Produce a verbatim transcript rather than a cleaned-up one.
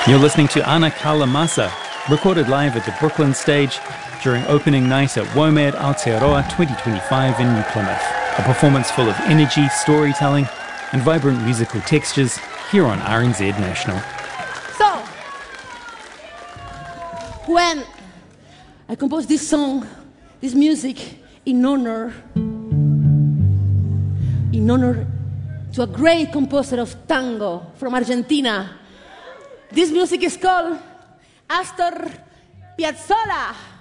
You're listening to Ana Kalamasa, recorded live at the Brooklyn stage during opening night at WOMED Aotearoa twenty twenty-five in New Plymouth. A performance full of energy, storytelling, and vibrant musical textures here on R N Z National. So, when I composed this song, this music, in honor, in honor to a great composer of tango from Argentina. This music is called Astor Piazzolla.